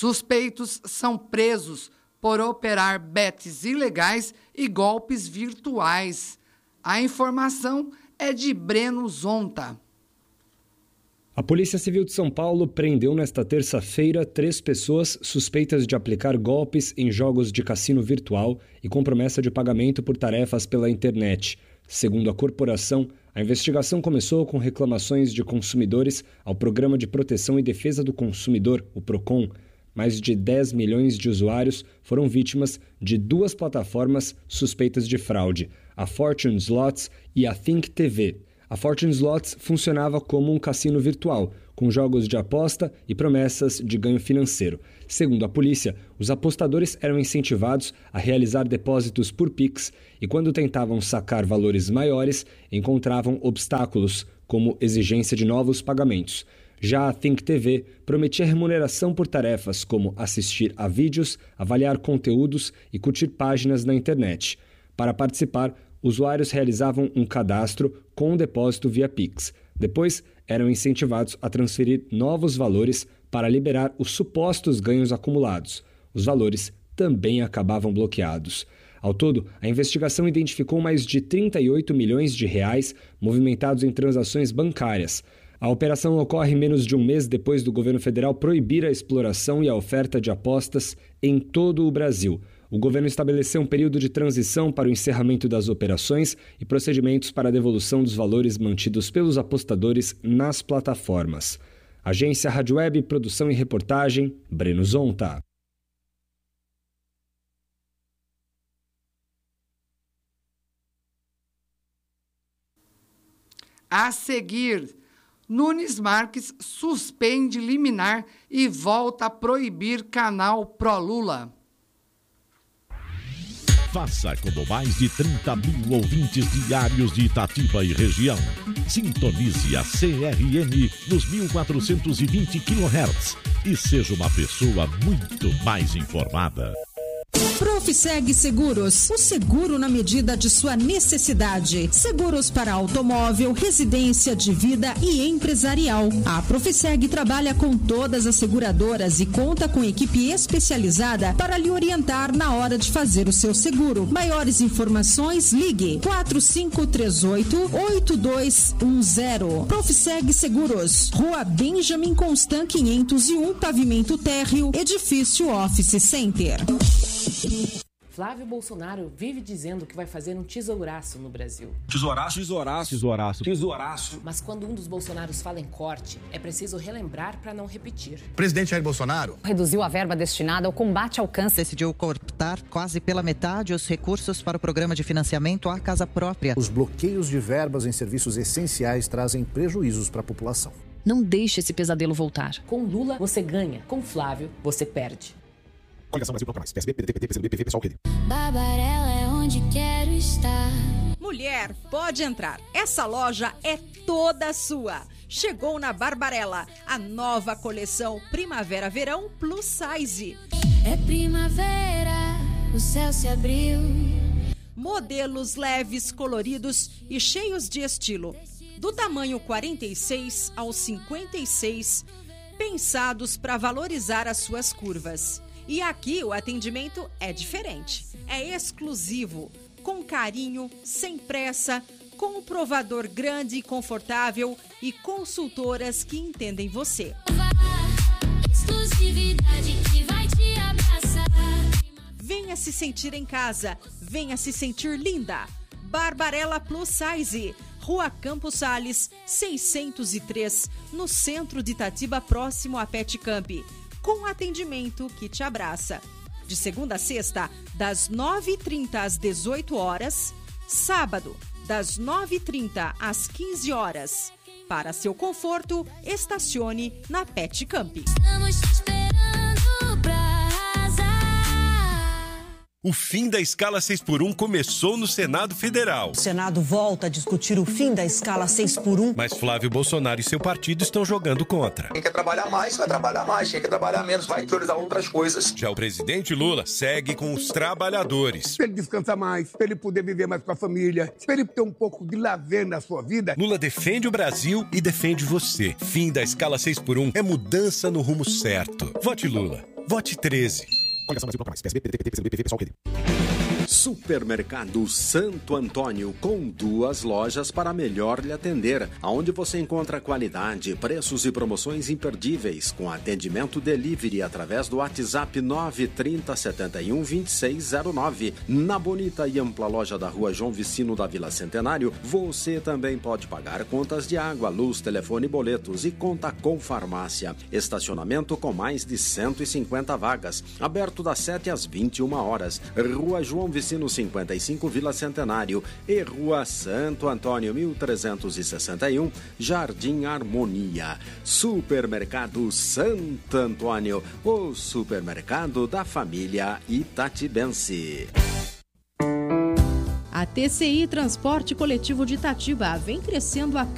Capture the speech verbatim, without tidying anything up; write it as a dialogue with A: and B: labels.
A: Suspeitos são presos por operar bets ilegais e golpes virtuais. A informação é de Breno Zonta.
B: A Polícia Civil de São Paulo prendeu nesta terça-feira três pessoas suspeitas de aplicar golpes em jogos de cassino virtual e com promessa de pagamento por tarefas pela internet. Segundo a corporação, a investigação começou com reclamações de consumidores ao Programa de Proteção e Defesa do Consumidor, o PROCON. Mais de dez milhões de usuários foram vítimas de duas plataformas suspeitas de fraude, a Fortune Slots e a Think T V. A Fortune Slots funcionava como um cassino virtual, com jogos de aposta e promessas de ganho financeiro. Segundo a polícia, os apostadores eram incentivados a realizar depósitos por Pix e, quando tentavam sacar valores maiores, encontravam obstáculos, como exigência de novos pagamentos. Já a Think T V prometia remuneração por tarefas como assistir a vídeos, avaliar conteúdos e curtir páginas na internet. Para participar, usuários realizavam um cadastro com um depósito via Pix. Depois, eram incentivados a transferir novos valores para liberar os supostos ganhos acumulados. Os valores também acabavam bloqueados. Ao todo, a investigação identificou mais de trinta e oito milhões de reais movimentados em transações bancárias. A operação ocorre menos de um mês depois do governo federal proibir a exploração e a oferta de apostas em todo o Brasil. O governo estabeleceu um período de transição para o encerramento das operações e procedimentos para a devolução dos valores mantidos pelos apostadores nas plataformas. Agência Rádio Web, produção e reportagem, Breno Zonta.
A: A seguir, Nunes Marques suspende liminar e volta a proibir canal Pró-Lula.
C: Faça como mais de trinta mil ouvintes diários de Itatiba e região. Sintonize a C R M nos mil quatrocentos e vinte quilohertz e seja uma pessoa muito mais informada.
D: Profiseg Seguros, o seguro na medida de sua necessidade. Seguros para automóvel, residência, de vida e empresarial. A Profiseg trabalha com todas as seguradoras e conta com equipe especializada para lhe orientar na hora de fazer o seu seguro. Maiores informações, ligue quatro cinco três oito, oito dois um zero. Profiseg Seguros, Rua Benjamin Constant quinhentos e um, pavimento térreo, edifício Office Center.
E: Flávio Bolsonaro vive dizendo que vai fazer um tesouraço no Brasil.
F: Tesouraço? Tesouraço. Tesouraço. Tesouraço.
E: Mas quando um dos Bolsonaros fala em corte, é preciso relembrar para não repetir.
G: O presidente Jair Bolsonaro
H: reduziu a verba destinada ao combate ao câncer. Decidiu cortar quase pela metade os recursos para o programa de financiamento à casa própria.
I: Os bloqueios de verbas em serviços essenciais trazem prejuízos para a população.
J: Não deixe esse pesadelo voltar.
E: Com Lula, você ganha. Com Flávio, você perde.
G: Coligação Brasil Bloco Mais, P S B, P D T, P T, P C do B, P V, P S O L, Rede.
K: Barbarella é onde quero estar.
D: Mulher, pode entrar. Essa loja é toda sua. Chegou na Barbarella a nova coleção Primavera-Verão Plus Size.
K: É primavera, o céu se abriu.
D: Modelos leves, coloridos e cheios de estilo. Do tamanho quarenta e seis ao cinquenta e seis, pensados para valorizar as suas curvas. E aqui o atendimento é diferente, é exclusivo, com carinho, sem pressa, com um provador grande e confortável e consultoras que entendem você.
K: Exclusividade que vai te abraçar.
D: Venha se sentir em casa, venha se sentir linda. Barbarella Plus Size, Rua Campos Sales, seiscentos e três, no centro de Itatiba, próximo a Pet Camp. Com atendimento que te abraça. De segunda a sexta, das nove e trinta às dezoito horas. Sábado, das nove e trinta às quinze horas. Para seu conforto, estacione na Pet Camp.
K: Estamos te esperando pra arrasar.
L: O fim da escala seis por um começou no Senado Federal.
M: O Senado volta a discutir o fim da escala seis por um.
L: Mas Flávio Bolsonaro e seu partido estão jogando contra.
F: Quem quer trabalhar mais, vai trabalhar mais. Quem quer trabalhar menos, vai priorizar outras coisas.
L: Já o presidente Lula segue com os trabalhadores.
N: Para ele descansar mais, para ele poder viver mais com a família, para ele ter um pouco de lazer na sua vida.
L: Lula defende o Brasil e defende você. Fim da escala seis por um é mudança no rumo certo. Vote Lula. Vote treze.
G: Coligação Brasil Bloco Mais. P S B, P D T, P C B, P V, Pessoal, Rede.
O: Supermercado Santo Antônio, com duas lojas para melhor lhe atender, onde você encontra qualidade, preços e promoções imperdíveis, com atendimento delivery através do WhatsApp nove trinta, setenta e um, vinte e seis zero nove. Na bonita e ampla loja da Rua João Vicino da Vila Centenário, você também pode pagar contas de água, luz, telefone e boletos, e conta com farmácia. Estacionamento com mais de cento e cinquenta vagas, aberto das sete às vinte e uma horas. Rua João Vicino cinquenta e cinco, Vila Centenário, e Rua Santo Antônio mil trezentos e sessenta e um, Jardim Harmonia. Supermercado Santo Antônio, o supermercado da família itatibense.
P: A T C I Transporte Coletivo de Itatiba vem crescendo a